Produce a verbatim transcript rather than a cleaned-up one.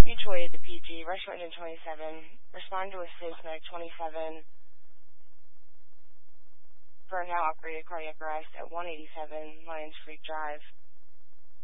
Mutual aid to P G, restaurant engine twenty-seven. Respond to assist Medic twenty-seven. For now operated cardiac arrest at one eighty-seven Lions Creek Drive.